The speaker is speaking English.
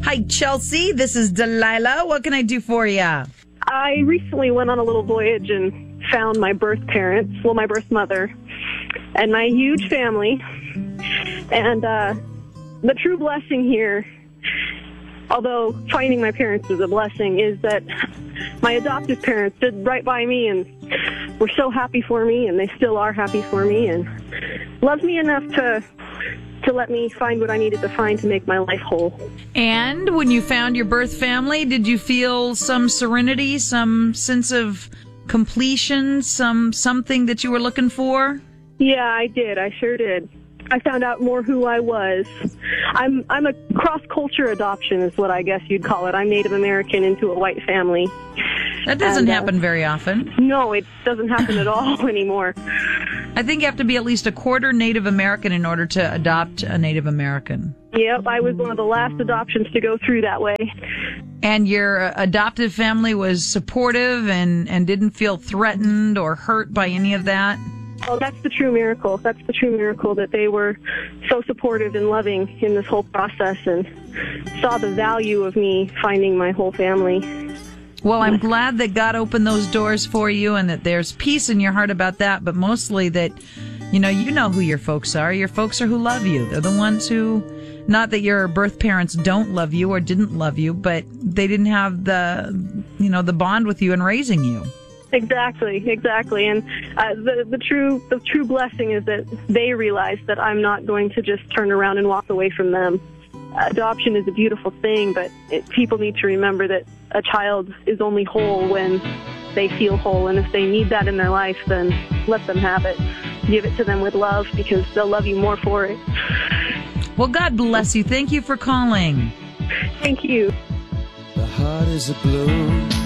Hi, Chelsea. This is Delilah. What can I do for you? I recently went on a little voyage and found my birth parents, my birth mother, and my huge family. And the true blessing here, although finding my parents is a blessing, is that my adoptive parents stood right by me and were so happy for me, and they still are happy for me, and loved me enough to let me find what I needed to find to make my life whole. And when you found your birth family, did you feel some serenity, some sense of completion, something that you were looking for? Yeah, I did. I sure did. I found out more who I was. I'm a cross-culture adoption is what I guess you'd call it. I'm Native American into a white family. That doesn't happen very often. No, it doesn't happen at all anymore. I think you have to be at least a quarter Native American in order to adopt a Native American. Yep, I was one of the last adoptions to go through that way. And your adoptive family was supportive and didn't feel threatened or hurt by any of that? Well, that's the true miracle. That's the true miracle, that they were so supportive and loving in this whole process and saw the value of me finding my whole family. Well, I'm glad that God opened those doors for you and that there's peace in your heart about that, but mostly that, you know who your folks are. Your folks are who love you. They're the ones who, not that your birth parents don't love you or didn't love you, but they didn't have the bond with you in raising you. Exactly. And the true blessing is that they realize that I'm not going to just turn around and walk away from them. Adoption is a beautiful thing, but people need to remember that a child is only whole when they feel whole, and if they need that in their life, then let them have it. Give it to them with love, because they'll love you more for it. Well, God bless you. Thank you for calling. Thank you. The heart is a blue.